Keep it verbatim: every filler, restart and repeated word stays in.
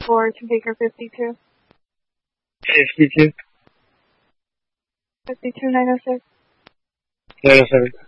four to Baker fifty-two. fifty-two. fifty-two nine oh six. nine oh seven.